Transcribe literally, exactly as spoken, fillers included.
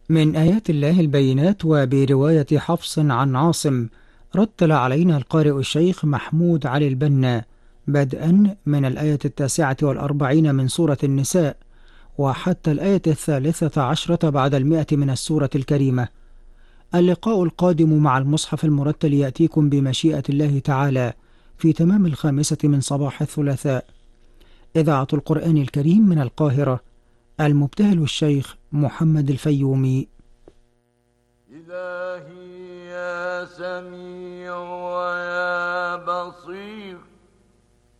من آيات الله البينات. وبرواية حفص عن عاصم، رتل علينا القارئ الشيخ محمود علي البنا بدءا من الآية التاسعة والأربعين من سورة النساء وحتى الآية الثالثة عشرة بعد المئة من السورة الكريمة. اللقاء القادم مع المصحف المرتل يأتيكم بمشيئة الله تعالى في تمام الخامسة من صباح الثلاثاء. إذاعة القرآن الكريم من القاهرة، المبتهل الشيخ محمد الفيومي. إلهي يا سميع ويا بصير